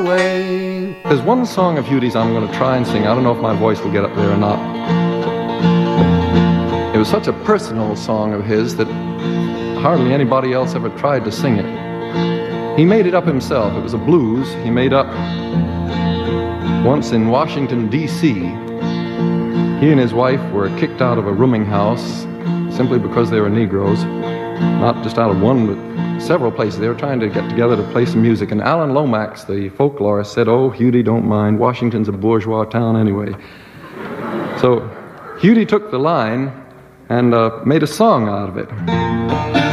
way. There's one song of Hughie's I'm going to try and sing. I don't know if my voice will get up there or not. It was such a personal song of his that hardly anybody else ever tried to sing it. He made it up himself. It was a blues he made up once in Washington, D.C. He and his wife were kicked out of a rooming house simply because they were Negroes. Not just out of one, but several places. They were trying to get together to play some music. And Alan Lomax, the folklorist, said, "Oh, Hughie, don't mind. Washington's a bourgeois town anyway." So Hughie took the line and made a song out of it.